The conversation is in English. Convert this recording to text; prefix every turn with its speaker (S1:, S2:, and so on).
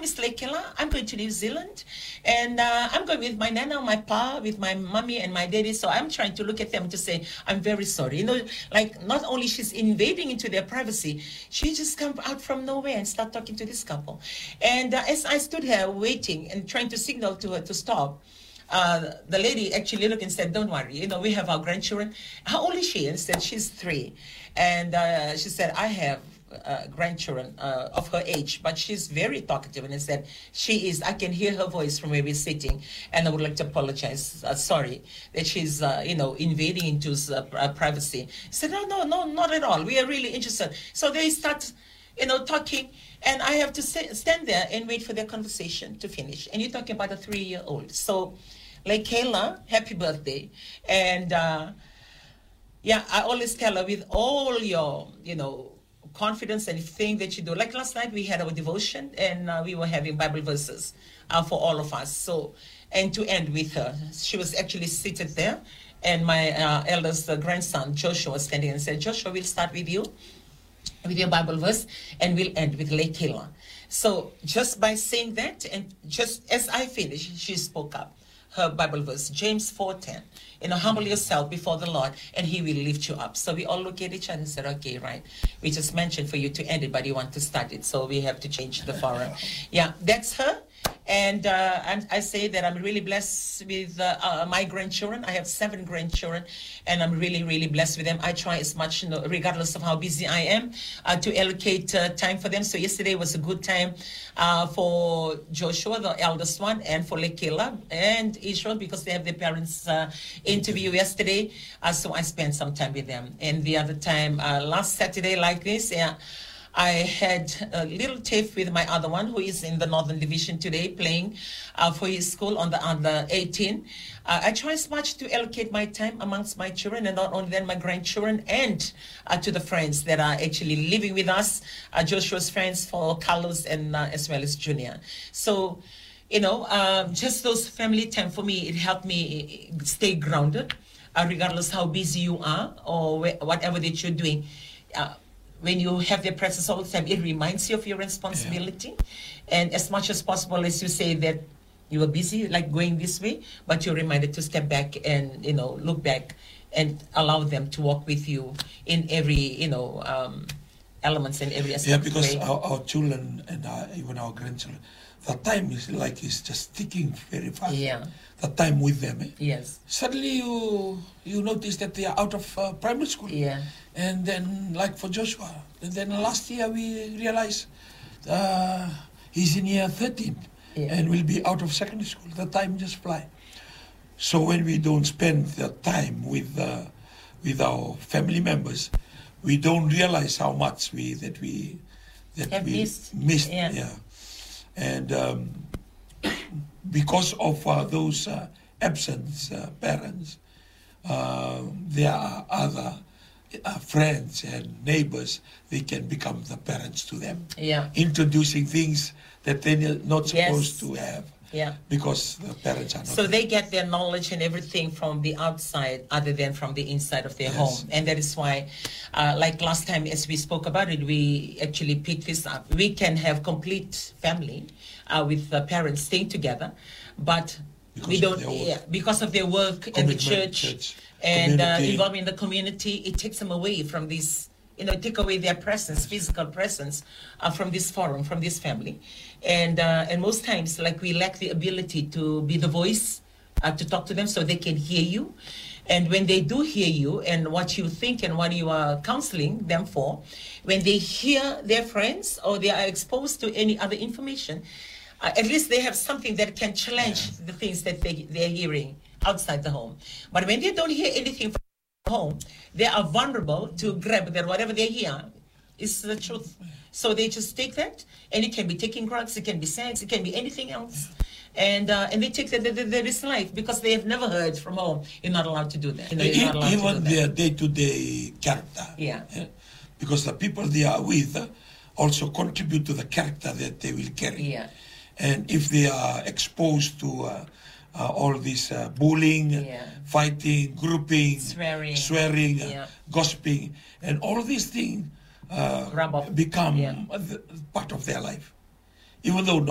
S1: is Lekela. I'm going to New Zealand, and I'm going with my nana, my pa, with my mommy and my daddy. So I'm trying to look at them to say, I'm very sorry. You know, like not only she's invading into their privacy, she just come out from nowhere and start talking to this couple. And as I stood here waiting and trying to signal to her to stop, the lady actually looked and said, don't worry, you know, we have our grandchildren. How old is she? And said, she's 3. And she said, I have grandchildren of her age, but she's very talkative. And I said, I can hear her voice from where we're sitting. And I would like to apologize, sorry, that she's, you know, invading into privacy. I said, no, not at all. We are really interested. So they start, you know, talking. And I have to stand there and wait for their conversation to finish. And you're talking about a 3-year-old. So, like Kayla, happy birthday. And yeah, I always tell her, with all your, you know, confidence and thing that you do. Like last night, we had our devotion, and we were having Bible verses for all of us. So, and to end with her, she was actually seated there, and my eldest grandson, Joshua, was standing and said, Joshua, we'll start with you, with your Bible verse, and we'll end with Lekela. So just by saying that, and just as I finished, she spoke up her Bible verse, James 4:10. You know, humble yourself before the Lord, and He will lift you up. So we all look at each other and said, okay, right. We just mentioned for you to end it, but you want to start it, so we have to change the forum. Yeah, that's her. And I say that I'm really blessed with my grandchildren. I have 7 grandchildren, and I'm really, really blessed with them. I try as much, you know, regardless of how busy I am, to allocate time for them. So yesterday was a good time for Joshua, the eldest one, and for Lekela and Israel, because they have their parents' interview yesterday. So I spent some time with them. And the other time, last Saturday like this, I had a little tiff with my other one, who is in the Northern Division today, playing for his school on the under 18. I try as much to allocate my time amongst my children, and not only then my grandchildren, and to the friends that are actually living with us, Joshua's friends, for Carlos, and as well as Junior. So, you know, just those family time for me, it helped me stay grounded, regardless how busy you are or whatever that you're doing. When you have their presence all the time, it reminds you of your responsibility. Yeah. And as much as possible, as you say that you were busy, like going this way, but you're reminded to step back and, you know, look back and allow them to walk with you in every, you know, elements and every aspect.
S2: Yeah, because our children and even our grandchildren, the time is like it's just ticking very fast.
S1: Yeah.
S2: The time with them.
S1: Yes.
S2: Suddenly you notice that they are out of primary school.
S1: Yeah.
S2: And then, like for Joshua, and then last year we realized he's in year 13 and will be out of secondary school. The time just fly. So when we don't spend the time with our family members, we don't realize how much we missed. Yeah. And because of those absent parents, there are other friends and neighbors. They can become the parents to them.
S1: Yeah.
S2: Introducing things that they're not supposed to have.
S1: Yeah.
S2: Because the parents are not.
S1: So they get their knowledge and everything from the outside other than from the inside of their home. And that is why, like last time as we spoke about it, we actually picked this up. We can have complete family with the parents staying together, but we don't, because of their work in the church and involvement in the community, it takes them away from this, you know, take away their presence, physical presence from this forum, from this family. And most times, like, we lack the ability to be the voice, to talk to them so they can hear you. And when they do hear you and what you think and what you are counseling them for, when they hear their friends or they are exposed to any other information, at least they have something that can challenge the things that they're hearing outside the home. But when they don't hear anything from home, they are vulnerable to grab that whatever they hear is the truth. So they just take that, and it can be taking drugs, it can be sex, it can be anything else. And they take that there is life because they have never heard from home. You're not allowed to do that. You know,
S2: even their day-to-day character.
S1: Yeah.
S2: Because the people they are with also contribute to the character that they will carry.
S1: Yeah.
S2: And if they are exposed to all this bullying, fighting, grouping, swearing, gossiping, and all these things become part of their life. Even though